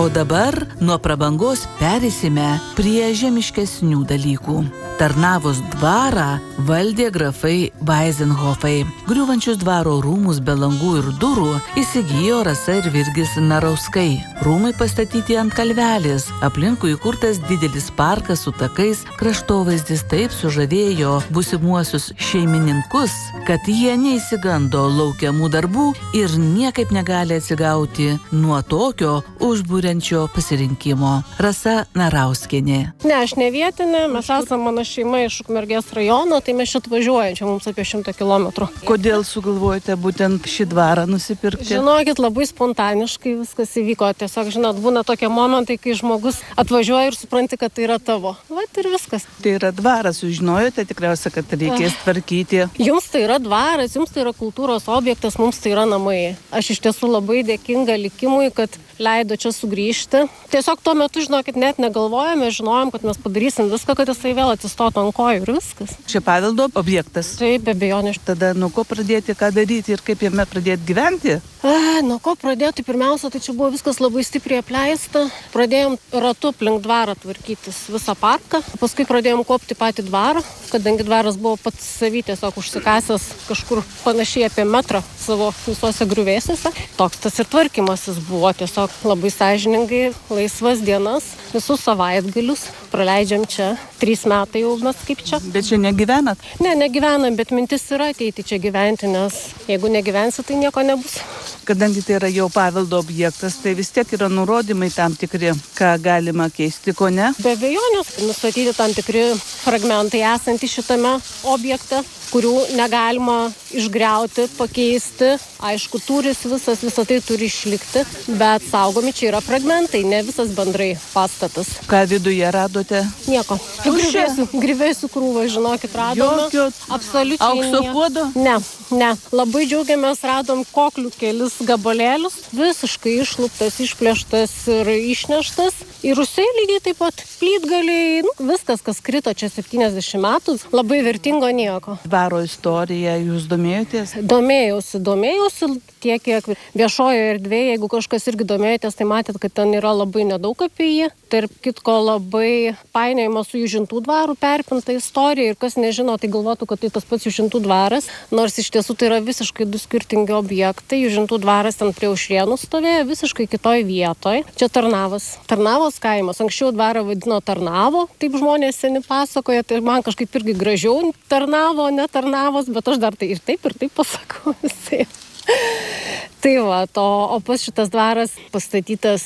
O dabar nuo prabangos perėsime prie žemiškesnių dalykų. Tarnavos dvarą valdė grafai Vaizenhofai. Griūvančius dvaro rūmus be langų ir durų įsigijo Rasa ir Virgis Narauskai. Rūmai pastatyti ant kalvelės, aplinkui įkurtas didelis parkas su takais, kraštovaizdis taip sužavėjo būsimuosius šeimininkus, kad jie neįsigando laukiamų darbų ir niekaip negali atsigauti nuo tokio užburiančio pasirinkimo. Rasa Narauskienė. Ne, aš ne vietinė, mes esame mano šeima iš Ukmergės rajono, tai mes čia atvažiuojam, čia mums apie 100 kilometrų. Kodėl sugalvojate būtent šį dvarą nusipirkti? Žinokit, labai spontaniškai viskas įvyko. Tiesiog, žinot, būna tokie momentai, kai žmogus atvažiuoja ir supranti, kad tai yra tavo. Vat ir viskas. Tai yra dvaras, sužinojote tikriausiai, kad reikės tvarkyti. Jums tai yra dvaras, jums tai yra kultūros objektas, mums tai yra namai. Aš iš tiesų labai dėkinga likimui, kad leido čia sugrįžti. Tiesiog tuo metu, žinokit, net negalvojame, žinojom, kad mes padarysim viską, kad jisai vėl atsistotų ant kojų ir viskas. Čia paveldo objektas. Taip, be abejonės. Tada nuo ko pradėti, ką daryti ir kaip jame pradėti gyventi? Nuo ko pradėti? Pirmiausia, tai čia buvo viskas labai stipriai apleista. Pradėjom ratu aplink dvarą tvarkytis visą parką. Paskui pradėjom kopti patį dvarą, kadangi dvaras buvo pats savy tiesiog užsikasęs kažkur panašiai apie metrą savo visose griuvėsiuose. Toks tas ir tvarkymasis buvo tiesiog labai sąžiningai, laisvas dienas, visus savaitgalius. Praleidžiam čia. 3 metai jau mes kaip čia. Bet čia negyvenat? Ne, negyvenam, bet mintis yra ateiti čia gyventi, nes jeigu negyvensi, tai nieko nebus. Kadangi tai yra jau paveldo objektas, tai vis tiek yra nurodymai tam tikri, ką galima keisti, ko ne? Be abejonės, nustatyti tam tikri fragmentai esantys šitame objekte, kurių negalima išgriauti, pakeisti. Aišku, tūris visą tai turi išlikti, bet saugomi čia yra fragmentai, ne visas bendrai pastatas. Ką viduje radote? Nieko. Grįvėsių krūvą, žinokit, radome. Jokio absoliučiai aukso puodo? Ne. Labai džiaugiamės, radom koklių kelis gabalėlius, visiškai išluptas, išplėštas ir išneštas. Ir rūsiai lygiai taip pat plytgaliai, viskas, kas krito čia 70 metų, labai vertingo nieko. Dvaro istorija, jūs domėjotės? Domėjausi tiek, kiek viešojoje erdvėje, jeigu kažkas irgi domėjotės, tai matėt, kad ten yra labai nedaug apie jį. Tarp kitko labai painiojama su Jūžintų dvaru perpinta istorija ir kas nežino, tai galvotų, kad tai tas pats Jūžintų dvaras, nors iš tiesų tai yra visiškai du skirtingi objektai. Jūžintų dvaras ten prie Aušrienų stovėjo visiškai kitoj vietoj. Čia Tarnavos kaimas. Anksčiau dvarą vadino Tarnavo, taip žmonės seni pasakoja, tai man kažkaip irgi gražiau Tarnavo, ne Tarnavos, bet aš dar tai ir taip pasakau visai. Tai va, o pas šitas dvaras pastatytas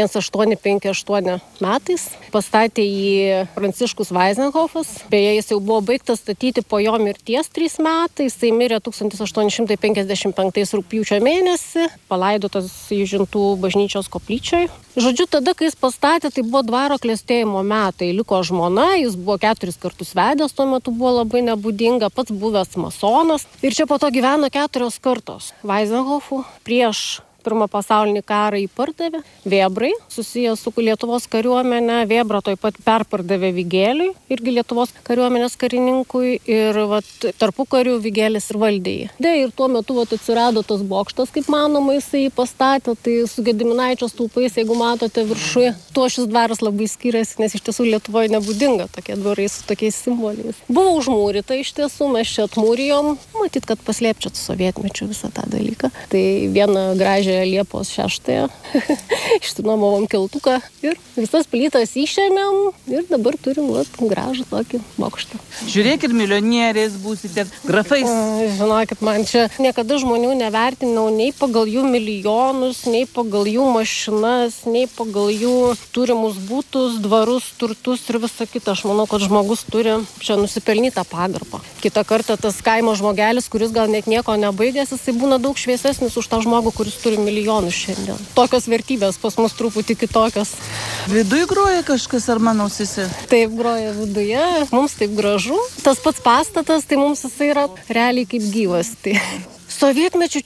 1858 metais. Pastatė jį Pranciškus Vaizenhofas. Beje, jis jau buvo baigtas statyti po jo mirties 3 metais. Tai mirė 1855 rugpjūčio mėnesį, palaidotas Jūžintų bažnyčios koplyčioje. Žodžiu, tada, kai jis pastatė, tai buvo dvaro klestėjimo metai. Liko žmona, jis buvo 4 kartus vedęs, tuo metu buvo labai nebūdinga, pats buvęs masonas. Ir čia po to gyveno 4 kartos Vaizenhofų. Prieš Pirmą pasaulinį karą jį pardavė Vėbrai, susijęs su Lietuvos kariuomenė. Vėbrą taip pat perpardavė Vigėliui, irgi Lietuvos kariuomenės karininkui. Ir tarpukariu Vigėlis ir valdė jį. Ir tuo metu atsirado tas bokštas, kaip manoma, jisai pastatė. Tai su Gediminaičio stulpais, jeigu matote viršuje, tuo šis dvaras labai skiriasi, nes iš tiesų Lietuvoje nebūdinga tokie dvarai su tokiais simboliais. Buvo užmūryta iš tiesų, mes čia atmūrijom. Matyt, kad paslėpčiat sovietmečiu visą tą dalyką. Tai vieną gražią Liepos 6 išsinuomavom keltuką ir visas plytas išėmėm ir dabar turim gražų tokį bokštą. Žiūrėkit, milijonieriais būsite, grafais. Žinokit, man čia niekada žmonių nevertinau nei pagal jų milijonus, nei pagal jų mašinas, nei pagal jų turimus būtus, dvarus, turtus ir visą kitą. Aš manau, kad žmogus turi čia nusipelnytą pagarbą. Kitą kartą tas kaimo žmogelis, kuris gal net nieko nebaigęs, jisai būna daug šviesesnis už tą žmogų, kuris turi milijonus šiandien. Tokios vertybės pas mus truputį kitokios. Viduj groja kažkas ar mano ausise? Taip, groja viduje. Mums taip gražu. Tas pats pastatas, tai mums jisai yra realiai kaip gyvas. Tai sovietmečiu